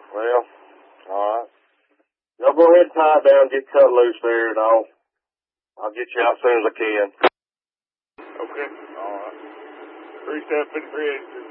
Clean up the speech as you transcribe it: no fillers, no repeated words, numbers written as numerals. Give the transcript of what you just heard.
Well, all right. Y'all go ahead and tie it down, get cut loose there, and I'll get you out as soon as I can. Okay. All right. 3753